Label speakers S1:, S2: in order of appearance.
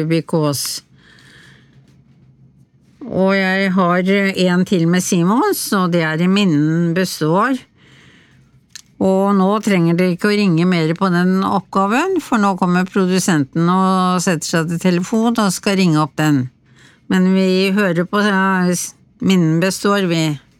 S1: because. Og jeg har en til med Simons, og det I minnen består. Og nå trenger dere ikke å ringe mer på den oppgaven, for nå kommer produsenten og setter seg til telefon og skal ringe opp den. Men vi hører på minnen består vi.